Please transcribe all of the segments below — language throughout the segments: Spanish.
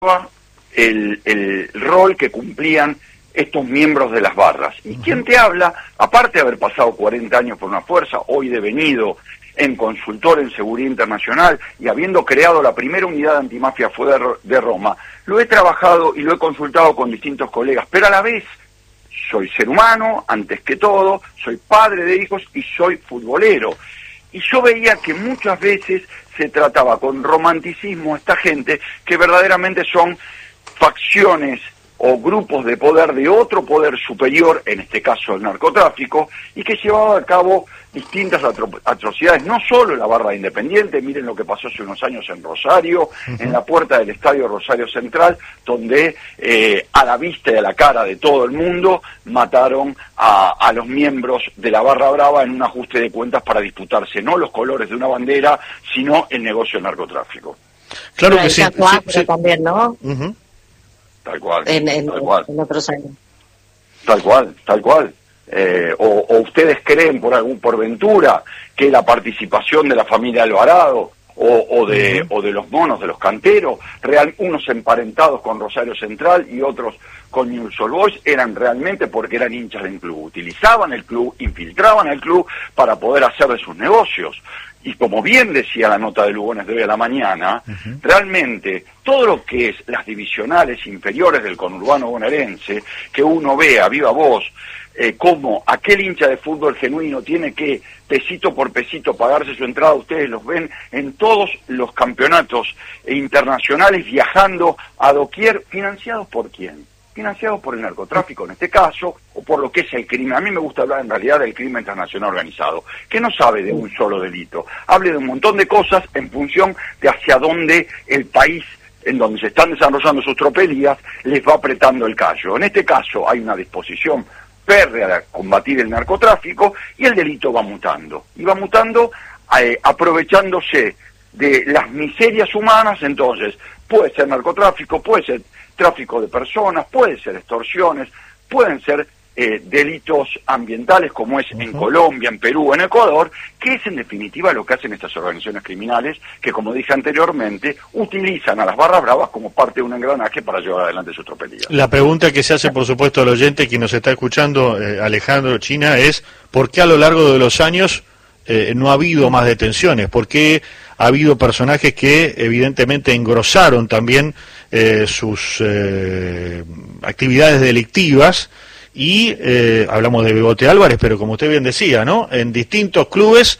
el rol que cumplían estos miembros de las barras. Y quien te habla, aparte de haber pasado 40 años por una fuerza, hoy devenido en consultor en seguridad internacional y habiendo creado la primera unidad antimafia fue de Roma, lo he trabajado y lo he consultado con distintos colegas, pero a la vez soy ser humano, antes que todo, soy padre de hijos y soy futbolero. Y yo veía que muchas veces se trataba con romanticismo a esta gente que verdaderamente son facciones o grupos de poder de otro poder superior, en este caso el narcotráfico, y que llevaba a cabo distintas atrocidades, no solo en la barra de Independiente, miren lo que pasó hace unos años en Rosario, en la puerta del estadio Rosario Central, donde a la vista y a la cara de todo el mundo mataron a los miembros de la barra brava en un ajuste de cuentas para disputarse no los colores de una bandera, sino el negocio del narcotráfico. Claro que sí. Sí. También, ¿no? Tal cual, en tal otros años. Tal cual. O ustedes creen por ventura que la participación de la familia Alvarado o de los monos, de los canteros, unos emparentados con Rosario Central y otros con Newell's Old Boys, eran realmente porque eran hinchas del club, utilizaban el club, infiltraban el club para poder hacer de sus negocios. Y como bien decía la nota de Lugones de hoy a la mañana, realmente todo lo que es las divisionales inferiores del conurbano bonaerense, que uno ve a viva voz, como aquel hincha de fútbol genuino tiene que, pesito por pesito, pagarse su entrada, ustedes los ven en todos los campeonatos internacionales viajando a doquier, ¿financiados por quién? Financiados por el narcotráfico en este caso, o por lo que es el crimen. A mí me gusta hablar en realidad del crimen internacional organizado, que no sabe de un solo delito, hable de un montón de cosas en función de hacia dónde el país en donde se están desarrollando sus tropelías les va apretando el callo. En este caso hay una disposición férrea a combatir el narcotráfico y el delito va mutando, y va mutando aprovechándose de las miserias humanas. Entonces puede ser narcotráfico, puede ser tráfico de personas, puede ser extorsiones, pueden ser delitos ambientales como es en Colombia, en Perú, en Ecuador, que es en definitiva lo que hacen estas organizaciones criminales que, como dije anteriormente, utilizan a las barras bravas como parte de un engranaje para llevar adelante su tropelía. La pregunta que se hace, por supuesto, al oyente que nos está escuchando, Alejandro China, es ¿por qué a lo largo de los años no ha habido más detenciones? ¿Por qué ha habido personajes que evidentemente engrosaron también sus actividades delictivas? Y hablamos de Bebote Álvarez, pero como usted bien decía, ¿no? En distintos clubes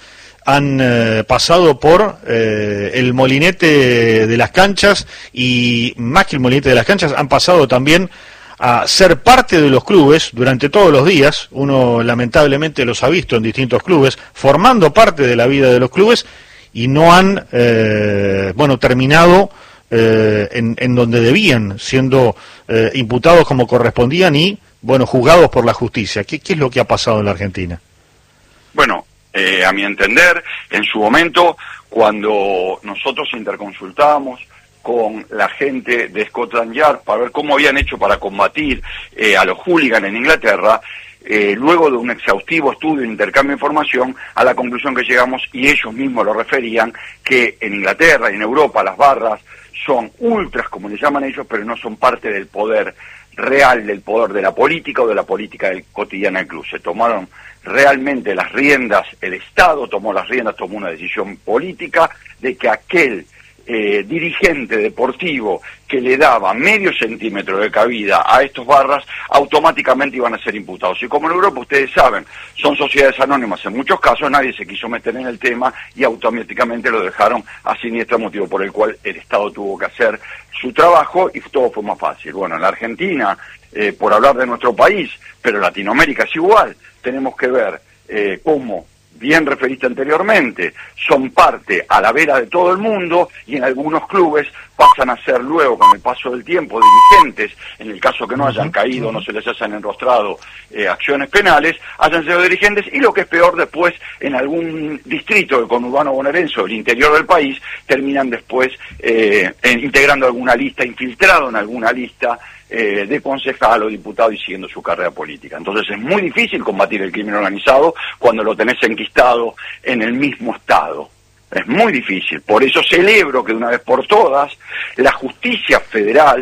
han pasado por el molinete de las canchas, y más que el molinete de las canchas, han pasado también a ser parte de los clubes durante todos los días. Uno lamentablemente los ha visto en distintos clubes, formando parte de la vida de los clubes, y no han, terminado en donde debían, siendo imputados como correspondían y, juzgados por la justicia. ¿Qué es lo que ha pasado en la Argentina? Bueno, a mi entender, en su momento, cuando nosotros interconsultábamos con la gente de Scotland Yard para ver cómo habían hecho para combatir a los hooligans en Inglaterra, luego de un exhaustivo estudio e intercambio de información, a la conclusión que llegamos, y ellos mismos lo referían, que en Inglaterra y en Europa las barras son ultras, como le llaman ellos, pero no son parte del poder real, del poder de la política o de la política del cotidiana del club. Se tomaron realmente las riendas, el Estado tomó las riendas, tomó una decisión política de que aquel dirigente deportivo que le daba medio centímetro de cabida a estos barras automáticamente iban a ser imputados. Y como en Europa, ustedes saben, son sociedades anónimas en muchos casos, nadie se quiso meter en el tema y automáticamente lo dejaron a siniestro, motivo por el cual el Estado tuvo que hacer su trabajo y todo fue más fácil. Bueno, en la Argentina, por hablar de nuestro país, pero Latinoamérica es igual, tenemos que ver cómo, bien referiste anteriormente, son parte a la vera de todo el mundo, y en algunos clubes pasan a ser luego, con el paso del tiempo, dirigentes, en el caso que no hayan caído, no se les hayan enrostrado acciones penales, hayan sido dirigentes, y lo que es peor, después en algún distrito del conurbano bonaerense o el interior del país, terminan después integrando alguna lista, infiltrado en alguna lista de concejal o diputado y siguiendo su carrera política. Entonces es muy difícil combatir el crimen organizado cuando lo tenés enquistado en el mismo Estado. Es muy difícil. Por eso celebro que de una vez por todas la justicia federal